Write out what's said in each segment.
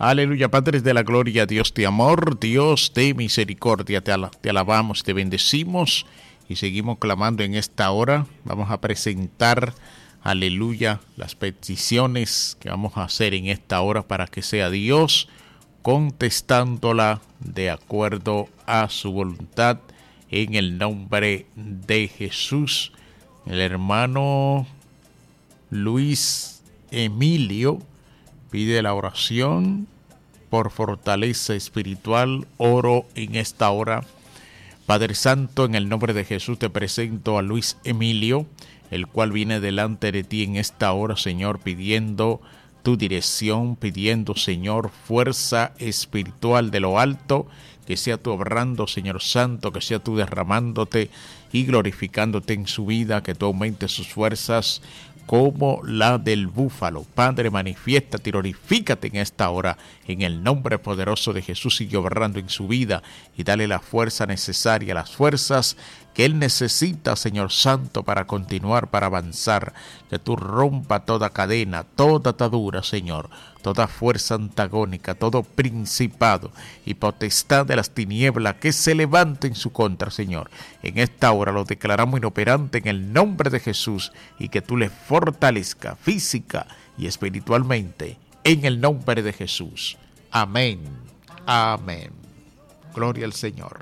Aleluya, Padre de la gloria, Dios de amor, Dios de misericordia, te alabamos, te bendecimos y seguimos clamando en esta hora. Vamos a presentar, aleluya, las peticiones que vamos a hacer en esta hora para que sea Dios contestándola de acuerdo a su voluntad en el nombre de Jesús. El hermano Luis Emilio pide la oración por fortaleza espiritual. Oro en esta hora. Padre Santo, en el nombre de Jesús te presento a Luis Emilio, el cual viene delante de ti en esta hora, Señor, pidiendo tu dirección, pidiendo, Señor, fuerza espiritual de lo alto, que sea tú obrando, Señor Santo, que sea tú derramándote y glorificándote en su vida, que tú aumentes sus fuerzas como la del búfalo. Padre, manifiéstate y glorifícate en esta hora, en el nombre poderoso de Jesús. Sigue obrando en su vida y dale la fuerza necesaria, las fuerzas que él necesita, Señor Santo, para continuar, para avanzar. Que tú rompa toda cadena, toda atadura, Señor, toda fuerza antagónica, todo principado y potestad de las tinieblas que se levante en su contra, Señor. En esta hora lo declaramos inoperante en el nombre de Jesús, y que tú le fortalezca física y espiritualmente en el nombre de Jesús. Amén. Amén. Gloria al Señor.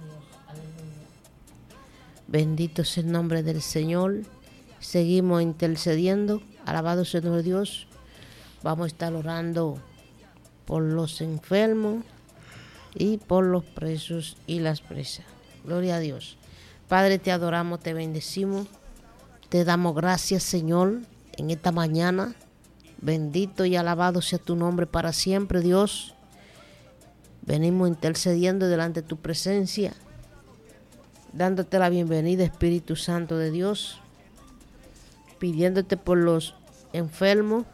Bendito sea el nombre del Señor. Seguimos intercediendo. Alabado sea el nombre de Dios. Vamos a estar orando por los enfermos y por los presos y las presas. Gloria a Dios. Padre, te adoramos, te bendecimos. Te damos gracias, Señor, en esta mañana. Bendito y alabado sea tu nombre para siempre, Dios. Venimos intercediendo delante de tu presencia, dándote la bienvenida, Espíritu Santo de Dios, pidiéndote por los enfermos.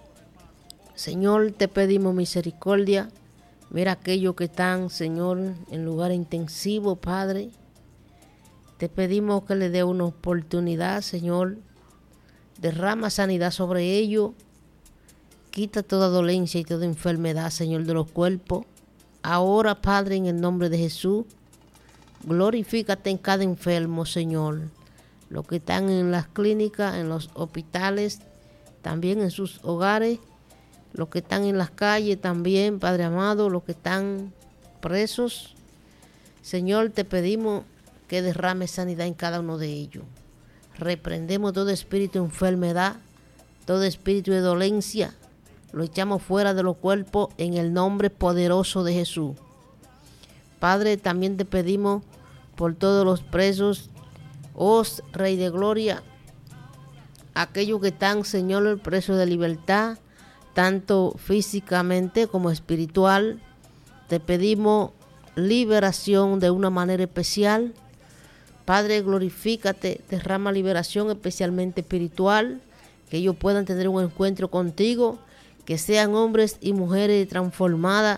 Señor, te pedimos misericordia. Mira aquellos que están, Señor, en lugar intensivo, Padre. Te pedimos que le dé una oportunidad, Señor. Derrama sanidad sobre ellos. Quita toda dolencia y toda enfermedad, Señor, de los cuerpos. Ahora, Padre, en el nombre de Jesús, glorifícate en cada enfermo, Señor. Los que están en las clínicas, en los hospitales, también en sus hogares. Los que están en las calles también, Padre amado. Los que están presos. Señor, te pedimos que derrame sanidad en cada uno de ellos. Reprendemos todo espíritu de enfermedad, todo espíritu de dolencia. Lo echamos fuera de los cuerpos en el nombre poderoso de Jesús. Padre, también te pedimos por todos los presos, oh Rey de Gloria, aquellos que están, Señor, presos de libertad, tanto físicamente como espiritual. Te pedimos liberación de una manera especial. Padre, glorifícate, derrama liberación especialmente espiritual, que ellos puedan tener un encuentro contigo, que sean hombres y mujeres transformadas.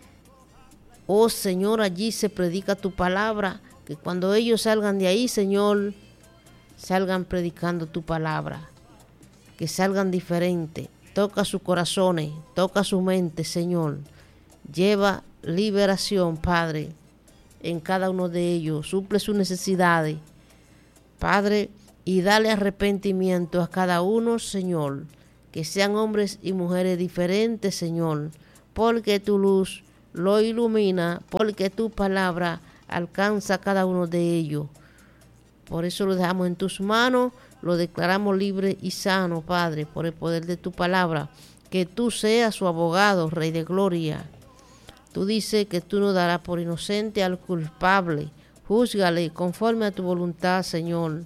Oh Señor, allí se predica tu palabra, que cuando ellos salgan de ahí, Señor, salgan predicando tu palabra, que salgan diferentes. Toca sus corazones, toca su mente, Señor. Lleva liberación, Padre, en cada uno de ellos. Suple sus necesidades, Padre, y dale arrepentimiento a cada uno, Señor. Que sean hombres y mujeres diferentes, Señor, porque tu luz lo ilumina, porque tu palabra alcanza a cada uno de ellos. Por eso lo dejamos en tus manos, lo declaramos libre y sano, Padre, por el poder de tu palabra. Que tú seas su abogado, Rey de Gloria. Tú dices que tú no darás por inocente al culpable. Júzgale conforme a tu voluntad, Señor.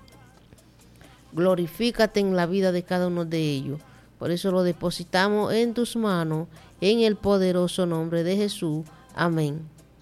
Glorifícate en la vida de cada uno de ellos. Por eso lo depositamos en tus manos, en el poderoso nombre de Jesús. Amén.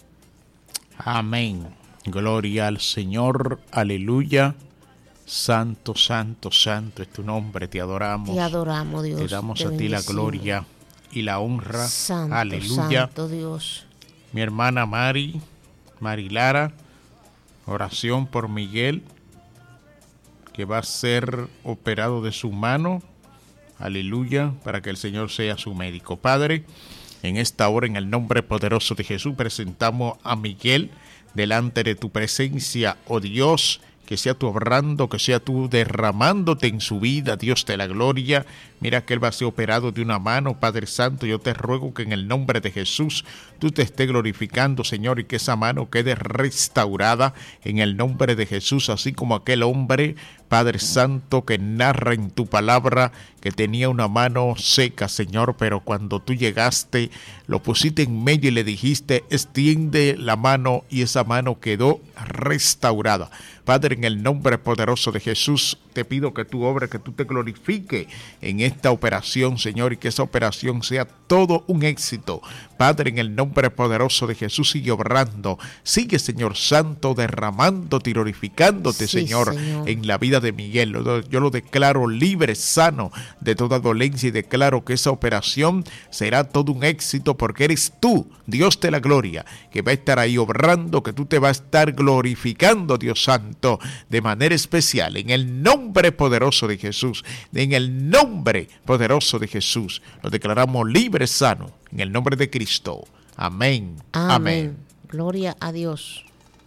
Amén. Gloria al Señor. Aleluya. Santo, santo, santo es tu nombre. Te adoramos. Te adoramos, Dios. Te damos a ti la gloria y la honra. Santo, aleluya. Santo Dios. Mi hermana Mari Lara, oración por Miguel, que va a ser operado de su mano. Aleluya, para que el Señor sea su médico. Padre, En esta hora, en el nombre poderoso de Jesús, presentamos a Miguel delante de tu presencia, oh Dios. Que sea tú obrando, que sea tú derramándote en su vida, Dios de la gloria. Mira que él va a ser operado de una mano, Padre Santo. Yo te ruego que en el nombre de Jesús tú te estés glorificando, Señor, y que esa mano quede restaurada en el nombre de Jesús, así como aquel hombre, Padre Santo, que narra en tu palabra que tenía una mano seca, Señor, pero cuando tú llegaste, lo pusiste en medio y le dijiste, extiende la mano, y esa mano quedó restaurada. Padre, en el nombre poderoso de Jesús, te pido que tú obres, que tú te glorifiques en esta operación, Señor, y que esa operación sea todo un éxito. Padre, en el nombre poderoso de Jesús, sigue obrando, sigue, Señor Santo, derramándote y glorificándote, sí, Señor, en la vida de Miguel. Yo lo declaro libre, sano de toda dolencia, y declaro que esa operación será todo un éxito, porque eres tú, Dios de la gloria, que va a estar ahí obrando, que tú te vas a estar glorificando, Dios Santo, de manera especial, en el nombre poderoso de Jesús, en el nombre poderoso de Jesús, lo declaramos libre, sano, en el nombre de Cristo. Amén. Amén. Gloria a Dios.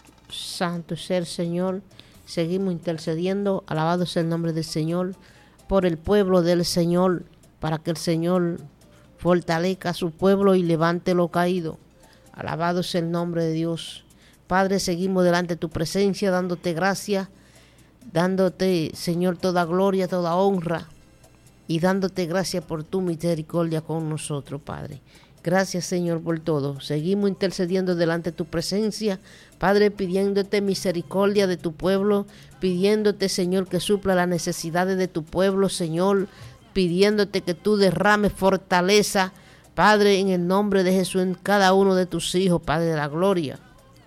Santo es el Señor. Seguimos intercediendo, alabado sea el nombre del Señor, por el pueblo del Señor, para que el Señor fortalezca a su pueblo y levante lo caído. Alabado sea el nombre de Dios. Padre, seguimos delante de tu presencia, dándote gracias, dándote, Señor, toda gloria, toda honra, y dándote gracias por tu misericordia con nosotros, Padre. Gracias, Señor, por todo. Seguimos intercediendo delante de tu presencia, Padre, pidiéndote misericordia de tu pueblo, pidiéndote, Señor, que supla las necesidades de tu pueblo, Señor, pidiéndote que tú derrames fortaleza, Padre, en el nombre de Jesús, en cada uno de tus hijos, Padre de la gloria.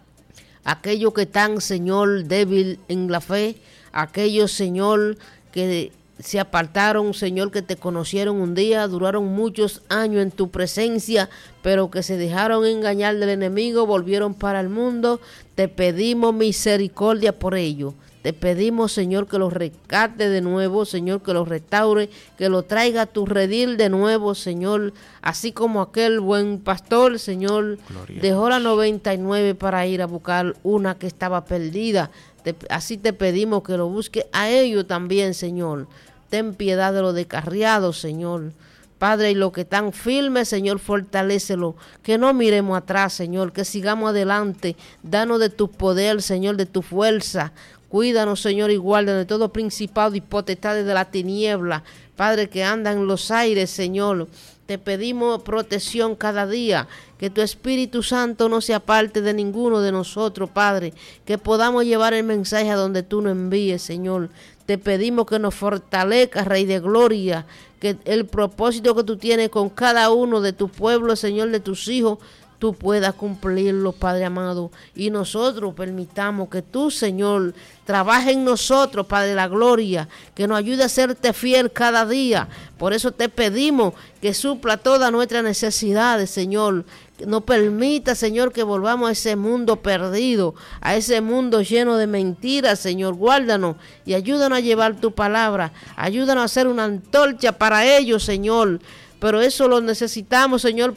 Aquellos que están, Señor, débil en la fe, aquellos, Señor, que se apartaron, Señor, que te conocieron un día, duraron muchos años en tu presencia, pero que se dejaron engañar del enemigo, volvieron para el mundo. Te pedimos misericordia por ello. Te pedimos, Señor, que los rescate de nuevo, Señor, que los restaure, que los traiga a tu redil de nuevo, Señor, así como aquel buen pastor, Señor, dejó la 99 para ir a buscar una que estaba perdida. Así te pedimos que lo busque a ellos también, Señor. Ten piedad de los descarriados, Señor. Padre, y los que están firmes, Señor, fortalécelo. Que no miremos atrás, Señor, que sigamos adelante. Danos de tu poder, Señor, de tu fuerza. Cuídanos, Señor, y guarda de todo principado y potestades de la tiniebla. Padre, que andan en los aires, Señor. Te pedimos protección cada día, que tu Espíritu Santo no se aparte de ninguno de nosotros, Padre, que podamos llevar el mensaje a donde tú nos envíes, Señor. Te pedimos que nos fortalezca, Rey de Gloria, que el propósito que tú tienes con cada uno de tu pueblo, Señor, de tus hijos, tú puedas cumplirlo, Padre amado, y nosotros permitamos que tú, Señor, trabaje en nosotros, Padre de la gloria, que nos ayude a serte fiel cada día. Por eso te pedimos que supla todas nuestras necesidades, Señor. No permita, Señor, que volvamos a ese mundo perdido, a ese mundo lleno de mentiras, Señor. Guárdanos y ayúdanos a llevar tu palabra. Ayúdanos a hacer una antorcha para ellos, Señor. Pero eso lo necesitamos, Señor,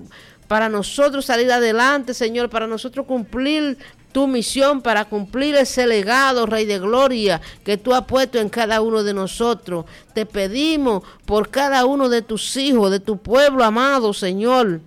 para nosotros salir adelante, Señor, para nosotros cumplir tu misión, para cumplir ese legado, Rey de Gloria, que tú has puesto en cada uno de nosotros. Te pedimos por cada uno de tus hijos, de tu pueblo amado, Señor,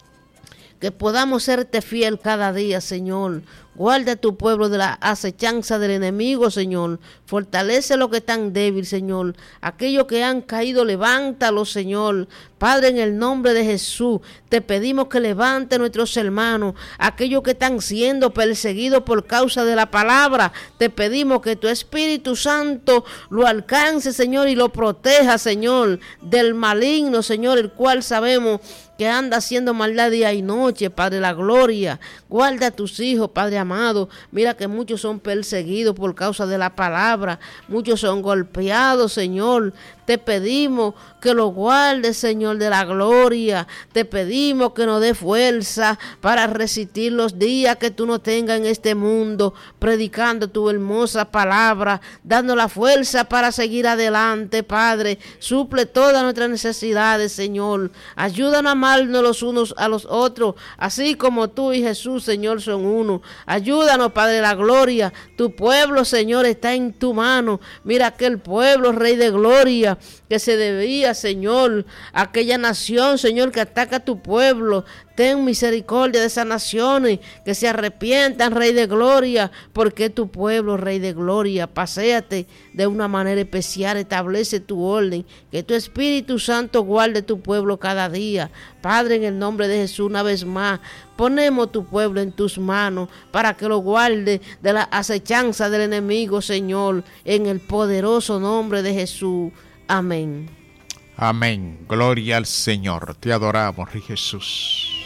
que podamos serte fiel cada día, Señor. Guarda a tu pueblo de la acechanza del enemigo, Señor. Fortalece lo que están débil, Señor. Aquellos que han caído, levántalos, Señor. Padre, en el nombre de Jesús, te pedimos que levante a nuestros hermanos, aquellos que están siendo perseguidos por causa de la palabra. Te pedimos que tu Espíritu Santo lo alcance, Señor, y lo proteja, Señor, del maligno, Señor, el cual sabemos que anda haciendo maldad día y noche, Padre de la gloria. Guarda a tus hijos, Padre amado. Mira que muchos son perseguidos por causa de la palabra. Muchos son golpeados, Señor. Te pedimos que lo guardes, Señor, de la gloria. Te pedimos que nos dé fuerza para resistir los días que tú nos tengas en este mundo, predicando tu hermosa palabra, dando la fuerza para seguir adelante, Padre. Suple todas nuestras necesidades, Señor. Ayúdanos a amarnos los unos a los otros, así como tú y Jesús, Señor, son uno. Ayúdanos, Padre de la gloria. Tu pueblo, Señor, está en tu mano. Mira aquel pueblo, Rey de gloria, que se debía, Señor, a aquella nación, Señor, que ataca a tu pueblo. Ten misericordia de esas naciones, que se arrepientan, Rey de gloria, porque tu pueblo, Rey de gloria. Paséate de una manera especial, establece tu orden, que tu Espíritu Santo guarde tu pueblo cada día. Padre, en el nombre de Jesús, una vez más, ponemos tu pueblo en tus manos para que lo guarde de la acechanza del enemigo, Señor, en el poderoso nombre de Jesús. Amén. Amén. Gloria al Señor. Te adoramos, Rey Jesús.